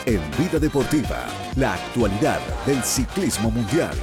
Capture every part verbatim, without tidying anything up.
En Vida Deportiva, la actualidad del ciclismo mundial.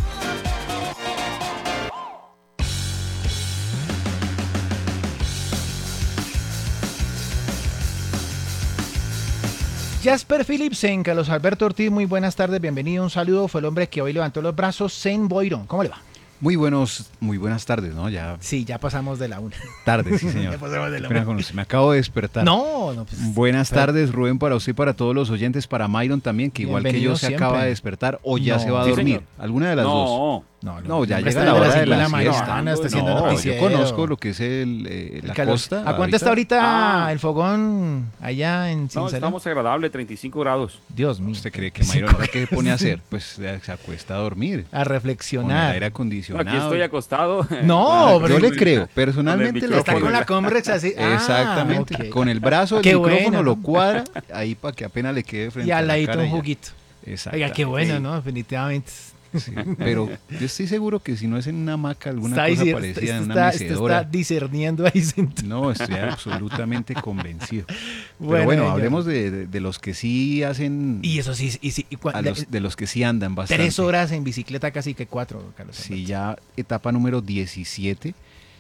Jasper Philipsen, Carlos Alberto Ortiz, muy buenas tardes, bienvenido, un saludo. Fue el hombre que hoy levantó los brazos, Sen Boirón. ¿Cómo le va? Muy buenos, muy buenas tardes, ¿no? Ya. Sí, ya pasamos de la una. Tarde, sí, señor. Ya pasamos de la Espera, una. me acabo de despertar. No, no. Pues, buenas pero, tardes, Rubén, para usted y para todos los oyentes, para Myron también, que igual que yo se siempre. acaba de despertar o ya No. se va a Sí, dormir. señor. ¿Alguna de las no. dos? No, No, ya hombre, llega está la desde hora de cinco la de la siesta. mañana, está haciendo No, yo noticiero. conozco lo que es el, eh, la calor. costa. ¿A cuánto está ahorita Ah. el fogón allá en No, Cincelejo? estamos agradable, treinta y cinco grados. Dios mío. ¿Usted cree que Myron qué se pone a hacer? Pues se acuesta a dormir. A Con el reflexionar. aire No, acondicionado. aquí estoy acostado. No, Yo pero le creo, personalmente Con el le está creo. con la Comrex así. Ah, Exactamente, ok. con el brazo, el Qué micrófono bueno, lo ¿no? cuadra, ahí para que apenas le quede frente Y a al la ladito cara. un y ya. juguito. Exactamente. Oiga, qué bueno, Sí, ¿no? Definitivamente. sí. Pero yo estoy seguro que si no es en una hamaca, alguna Está, cosa dici- parecida está, en una está, está mecedora. discerniendo ahí sentado. No, estoy absolutamente convencido. Bueno, Pero bueno, señor. hablemos de, de- de los que sí hacen, Y eso sí, y sí, y cua- a los- de los que sí andan bastante. tres horas en bicicleta, casi que cuatro, Carlos. Sí, ya etapa número diecisiete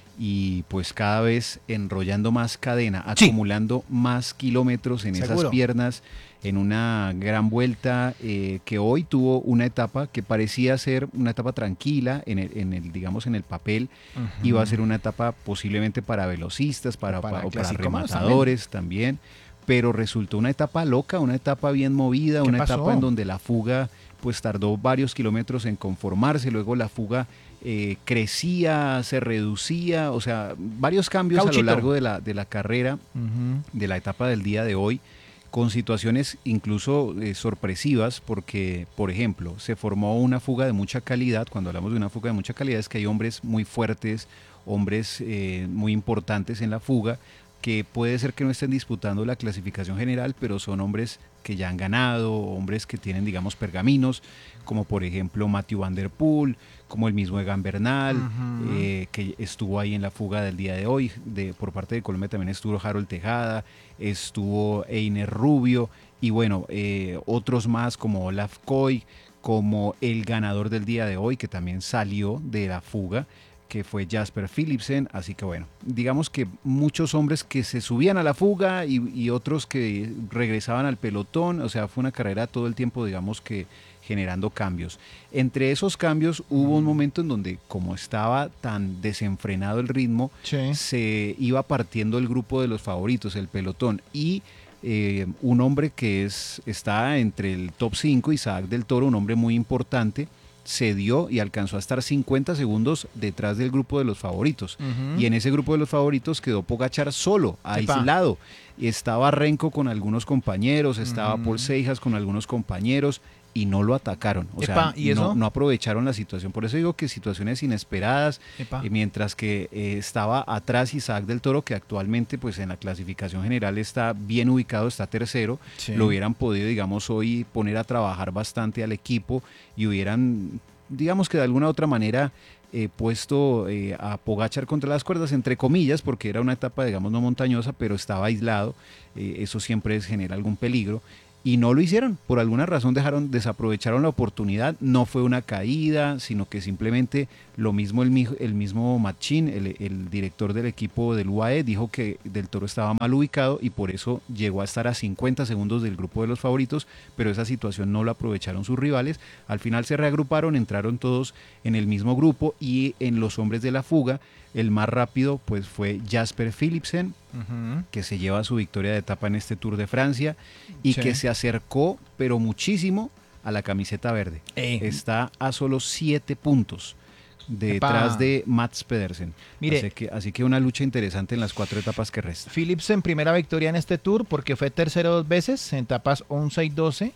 y pues cada vez enrollando más cadena, Sí. acumulando más kilómetros en Seguro. esas piernas, en una gran vuelta eh, que hoy tuvo una etapa que parecía ser una etapa tranquila en el, en el digamos en el papel. Ujú. Iba a ser una etapa posiblemente para velocistas, para, O para pa- o para clasicómanos rematadores también. pero resultó una etapa loca, una etapa bien movida, ¿Qué una pasó? etapa en donde la fuga pues tardó varios kilómetros en conformarse, luego la fuga eh, crecía, se reducía, o sea, varios cambios Cauchito. a lo largo de la, de la carrera, Ujú. de la etapa del día de hoy, con situaciones incluso eh, sorpresivas, porque, por ejemplo, se formó una fuga de mucha calidad. Cuando hablamos de una fuga de mucha calidad es que hay hombres muy fuertes, hombres eh, muy importantes en la fuga, que puede ser que no estén disputando la clasificación general, pero son hombres que ya han ganado, hombres que tienen, digamos, pergaminos, como por ejemplo Mathieu Van Der Poel, como el mismo Egan Bernal, Ujú. eh, que estuvo ahí en la fuga del día de hoy. De, por parte de Colombia también estuvo Harold Tejada, estuvo Einer Rubio, y bueno, eh, otros más como Olaf Koy, como el ganador del día de hoy, que también salió de la fuga, que fue Jasper Philipsen. Así que bueno, digamos que muchos hombres que se subían a la fuga y, y otros que regresaban al pelotón, o sea, fue una carrera todo el tiempo, digamos que generando cambios. Entre esos cambios hubo un momento en donde, como estaba tan desenfrenado el ritmo, Sí. se iba partiendo el grupo de los favoritos, el pelotón, y eh, un hombre que es, está entre el top cinco, Isaac del Toro, un hombre muy importante, se dio y alcanzó a estar cincuenta segundos detrás del grupo de los favoritos. Ujú. Y en ese grupo de los favoritos quedó Pogačar solo, Epa. aislado. Estaba Renko con algunos compañeros, estaba Ujú. Paul Seijas con algunos compañeros y no lo atacaron. O sea, Epa, ¿y eso? no, no aprovecharon la situación. Por eso digo que situaciones inesperadas, Epa. eh, mientras que eh, estaba atrás Isaac del Toro, que actualmente pues en la clasificación general está bien ubicado, está tercero. Sí. Lo hubieran podido, digamos, hoy poner a trabajar bastante al equipo y hubieran, digamos que de alguna u otra manera, eh, puesto eh, a Pogačar contra las cuerdas, entre comillas, porque era una etapa, digamos, no montañosa, pero estaba aislado. Eh, eso siempre es, genera algún peligro. Y no lo hicieron, por alguna razón dejaron, desaprovecharon la oportunidad. No fue una caída, sino que simplemente lo mismo el, mi- el mismo Machín, el, el director del equipo del U A E, dijo que Del Toro estaba mal ubicado y por eso llegó a estar a cincuenta segundos del grupo de los favoritos, pero esa situación no la aprovecharon sus rivales. Al final se reagruparon, entraron todos en el mismo grupo y en los hombres de la fuga, el más rápido pues fue Jasper Philipsen, Ujú. que se lleva su victoria de etapa en este Tour de Francia y Sí. que se acercó, pero muchísimo, a la camiseta verde. Eh. Está a solo siete puntos detrás Epa. de Mats Pedersen. Mire. Así que, así que una lucha interesante en las cuatro etapas que restan. Philipsen, primera victoria en este tour porque fue tercero dos veces en etapas once y doce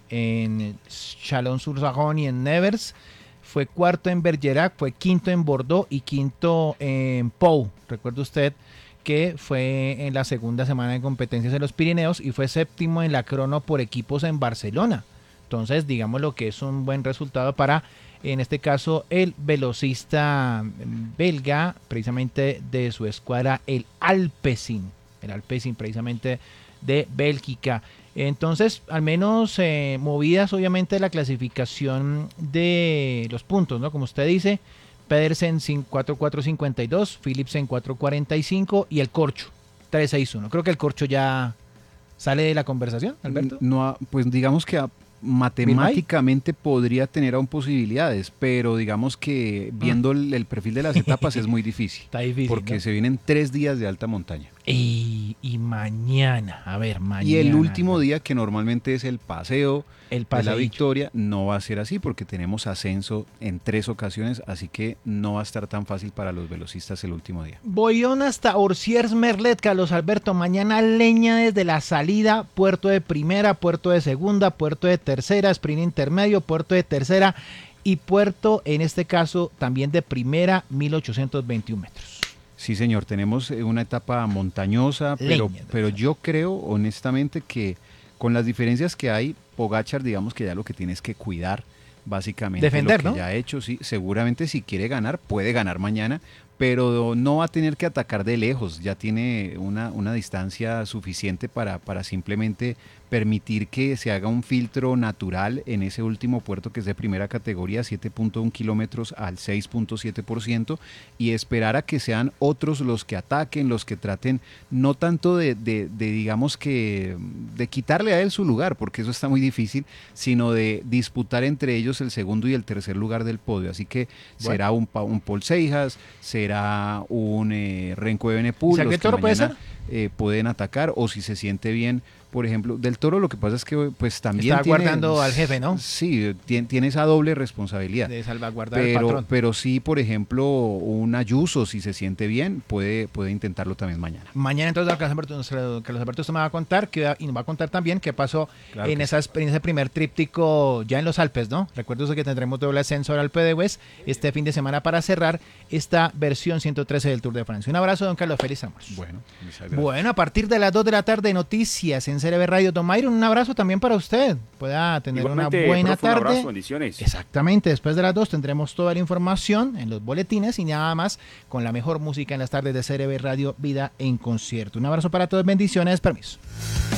en Chalon-sur-Saône y en Nevers. Fue cuarto en Bergerac, fue quinto en Bordeaux y quinto en Pau. Recuerde usted que fue en la segunda semana de competencias en los Pirineos y fue séptimo en la crono por equipos en Barcelona. Entonces, digamos lo que es un buen resultado para, en este caso, el velocista belga, precisamente de su escuadra, el Alpecin. El Alpecin, precisamente de Bélgica. Entonces, al menos eh, movidas obviamente la clasificación de los puntos, ¿no? Como usted dice, Pedersen cuatro cuatro cincuenta y dos, Philipsen cuatro cuarenta y cinco y el Corcho tres seis uno. Creo que el Corcho ya sale de la conversación, Alberto. No, ha- pues digamos que ha- matemáticamente podría tener aún posibilidades, pero digamos que viendo el, el perfil de las etapas es muy difícil. Está difícil, Porque ¿no? se vienen tres días de alta montaña. Y, y mañana, a ver, mañana. Y el último día, que normalmente es el paseo el de paseíto. la victoria, no va a ser así porque tenemos ascenso en tres ocasiones, así que no va a estar tan fácil para los velocistas el último día. Boyón hasta Orsiers Merlet, Carlos Alberto. Mañana leña desde la salida, puerto de primera, puerto de segunda, puerto de tercera, sprint intermedio, puerto de tercera y puerto, en este caso, también de primera, mil ochocientos veintiún metros. Sí, señor, tenemos eh, una etapa montañosa, pero, Leña, pero yo creo honestamente que con las diferencias que hay, Pogačar, digamos que ya lo que tiene es que cuidar básicamente Defender, lo que ¿no? ya ha hecho. Sí, seguramente si quiere ganar, puede ganar mañana, pero no va a tener que atacar de lejos, ya tiene una, una distancia suficiente para, para simplemente permitir que se haga un filtro natural en ese último puerto que es de primera categoría, siete punto uno kilómetros al seis punto siete por ciento, y esperar a que sean otros los que ataquen, los que traten no tanto de, de, de digamos que de quitarle a él su lugar, porque eso está muy difícil, sino de disputar entre ellos el segundo y el tercer lugar del podio. Así que Bueno. será un, Pa- un Paul Seijas, será un eh, Renko Evenepoel, ¿Isaac los del que Toro puede mañana eh, pueden atacar, o si se siente bien, por ejemplo, Del Toro. Lo que pasa es que pues también Está tiene, guardando al jefe, ¿no? Sí, tiene, tiene esa doble responsabilidad. De salvaguardar al Pero, patrón. pero sí, por ejemplo, un Ayuso, si se siente bien, puede, puede intentarlo también mañana. Mañana entonces Carlos Alberto, nuestro- Carlos Alberto usted me va a contar que, va- y nos va a contar también qué pasó Claro en, que esas, en ese primer tríptico ya en los Alpes, ¿no? Recuerdo usted que tendremos doble ascenso al Alpe d'Huez este fin de semana para cerrar esta versión ciento trece del Tour de Francia. Un abrazo, don Carlos, feliz almuerzo. Bueno, muchas gracias. Bueno, a partir de las dos de la tarde, noticias en C R B Radio. Don Mayron, un abrazo también para usted. Pueda tener Igualmente, una buena profe, un tarde. abrazo, bendiciones. Exactamente, después de las dos tendremos toda la información en los boletines y nada más con la mejor música en las tardes de C R B Radio Vida en Concierto. Un abrazo para todos, bendiciones, permiso.